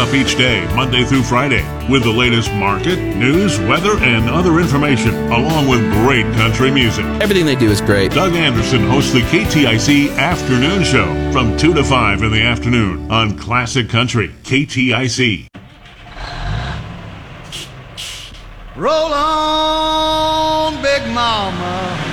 up each day, Monday through Friday, with the latest market, news, weather, and other information, along with great country music. Everything they do is great. Doug Anderson hosts the KTIC Afternoon Show from 2 to 5 in the afternoon on Classic Country, KTIC. Roll on, Big Mama.